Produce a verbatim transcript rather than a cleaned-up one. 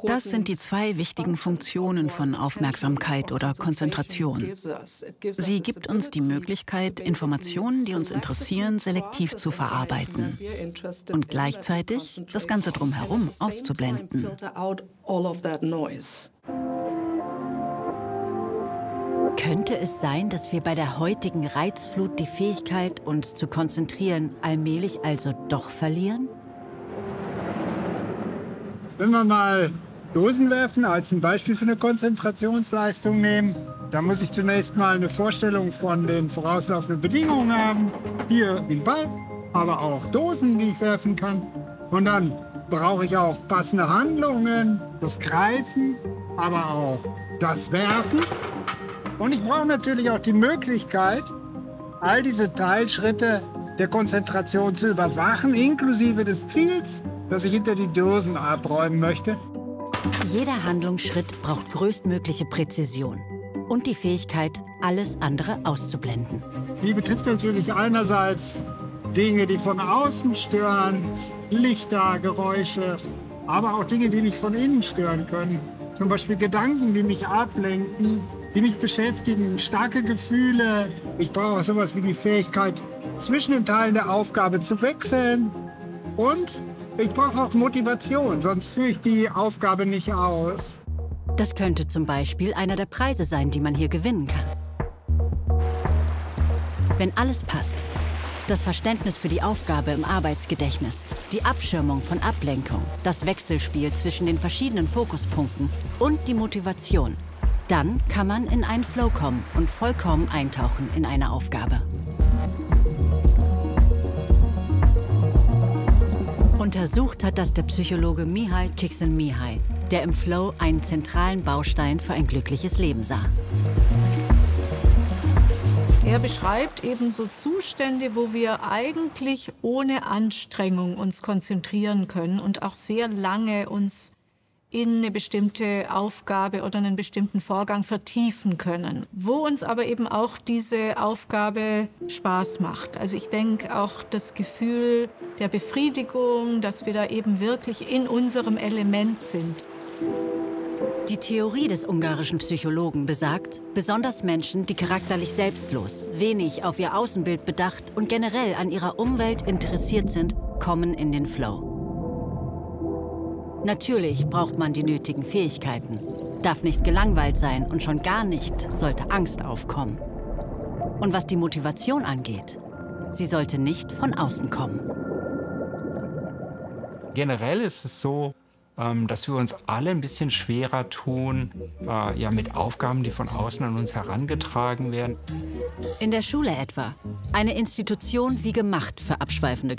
Das sind die zwei wichtigen Funktionen von Aufmerksamkeit oder Konzentration. Sie gibt uns die Möglichkeit, Informationen, die uns interessieren, selektiv zu verarbeiten und gleichzeitig das Ganze drumherum auszublenden. Könnte es sein, dass wir bei der heutigen Reizflut die Fähigkeit, uns zu konzentrieren, allmählich also doch verlieren? Wenn wir mal Dosenwerfen als ein Beispiel für eine Konzentrationsleistung nehmen, dann muss ich zunächst mal eine Vorstellung von den vorauslaufenden Bedingungen haben. Hier den Ball, aber auch Dosen, die ich werfen kann. Und dann brauche ich auch passende Handlungen, das Greifen, aber auch das Werfen. Und ich brauche natürlich auch die Möglichkeit, all diese Teilschritte der Konzentration zu überwachen, inklusive des Ziels, das ich hinter die Dosen abräumen möchte. Jeder Handlungsschritt braucht größtmögliche Präzision und die Fähigkeit, alles andere auszublenden. Die betrifft natürlich einerseits Dinge, die von außen stören, Lichter, Geräusche, aber auch Dinge, die mich von innen stören können. Zum Beispiel Gedanken, die mich ablenken, die mich beschäftigen, starke Gefühle. Ich brauche auch sowas wie die Fähigkeit, zwischen den Teilen der Aufgabe zu wechseln. Und ich brauche auch Motivation, sonst führe ich die Aufgabe nicht aus. Das könnte zum Beispiel einer der Preise sein, die man hier gewinnen kann. Wenn alles passt, das Verständnis für die Aufgabe im Arbeitsgedächtnis, die Abschirmung von Ablenkung, das Wechselspiel zwischen den verschiedenen Fokuspunkten und die Motivation, dann kann man in einen Flow kommen und vollkommen eintauchen in eine Aufgabe. Untersucht hat das der Psychologe Mihaly Csikszentmihalyi, der im Flow einen zentralen Baustein für ein glückliches Leben sah. Er beschreibt eben so Zustände, wo wir eigentlich ohne Anstrengung uns konzentrieren können und auch sehr lange uns in eine bestimmte Aufgabe oder einen bestimmten Vorgang vertiefen können, wo uns aber eben auch diese Aufgabe Spaß macht. Also ich denke auch das Gefühl der Befriedigung, dass wir da eben wirklich in unserem Element sind. Die Theorie des ungarischen Psychologen besagt, besonders Menschen, die charakterlich selbstlos, wenig auf ihr Außenbild bedacht und generell an ihrer Umwelt interessiert sind, kommen in den Flow. Natürlich braucht man die nötigen Fähigkeiten, darf nicht gelangweilt sein und schon gar nicht sollte Angst aufkommen. Und was die Motivation angeht, sie sollte nicht von außen kommen. Generell ist es so, dass wir uns alle ein bisschen schwerer tun, äh, ja, mit Aufgaben, die von außen an uns herangetragen werden. In der Schule etwa. Eine Institution wie gemacht für abschweifende